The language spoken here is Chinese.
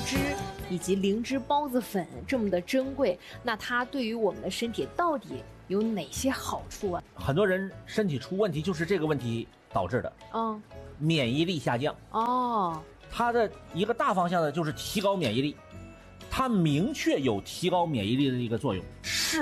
汁以及灵芝孢子粉这么的珍贵，那它对于我们的身体到底有哪些好处啊？ 很多人身体出问题就是这个问题导致的，免疫力下降。它的一个大方向呢，就是提高免疫力，它明确有提高免疫力的一个作用。